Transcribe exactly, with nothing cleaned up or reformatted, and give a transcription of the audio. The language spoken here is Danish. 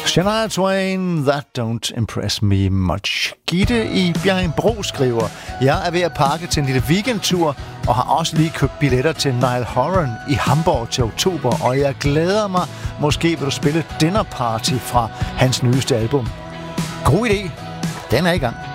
Shania Twain, That Don't Impress Me Much. Gitte i Bjerringbro skriver: Jeg er ved at pakke til en lille weekendtur, og har også lige købt billetter til Niall Horan i Hamburg til oktober, og jeg glæder mig. Måske vil du spille Dinner Party fra hans nyeste album. God idé. Den er i gang.